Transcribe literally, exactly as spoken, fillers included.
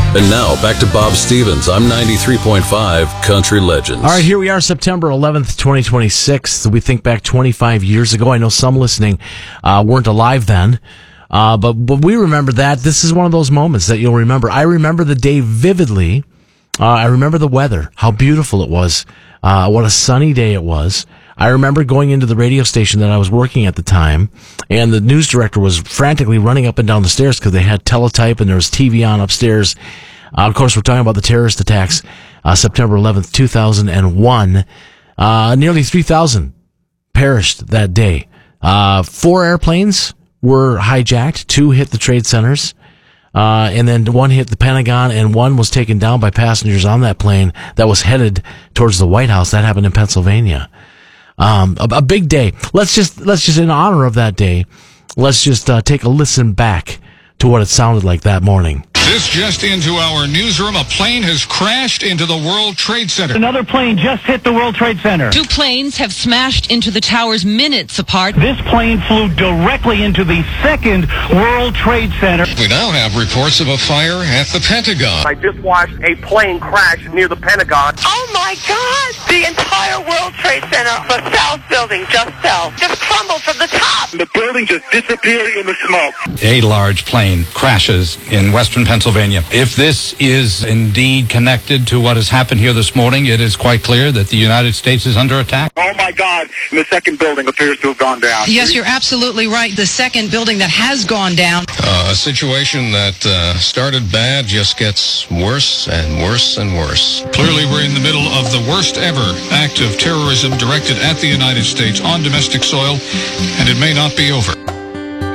And now, back to Bob Stevens. I'm ninety-three point five Country Legends. All right, here we are, September eleventh, twenty twenty-six. We think back twenty-five years ago. I know some listening uh, weren't alive then, uh, but, but we remember that. This is one of those moments that you'll remember. I remember the day vividly. Uh, I remember the weather, how beautiful it was, uh, what a sunny day it was. I remember going into the radio station that I was working at the time, and the news director was frantically running up and down the stairs because they had teletype and there was T V on upstairs. Uh, of course, we're talking about the terrorist attacks, uh, September eleventh, two thousand one. Uh, nearly three thousand perished that day. Uh, four airplanes were hijacked. Two hit the trade centers. Uh, and then one hit the Pentagon, and one was taken down by passengers on that plane that was headed towards the White House. That happened in Pennsylvania. Um, a, a big day. Let's just, let's just, in honor of that day, let's just uh, take a listen back to what it sounded like that morning. This just into our newsroom. A plane has crashed into the World Trade Center. Another plane just hit the World Trade Center. Two planes have smashed into the towers minutes apart. This plane flew directly into the second World Trade Center. We now have reports of a fire at the Pentagon. I just watched a plane crash near the Pentagon. Oh my God! The entire World Trade Center, the South Building just fell. Just crumbled from the top. The building just disappeared in the smoke. A large plane crashes in western Pennsylvania. If this is indeed connected to what has happened here this morning, it is quite clear that the United States is under attack. Oh my God! And the second building appears to have gone down. Yes, you're absolutely right. The second building that has gone down. Uh, a situation that uh, started bad just gets worse and worse and worse. Clearly, we're in the middle of the worst ever act of terrorism directed at the United States on domestic soil, and it may not be over.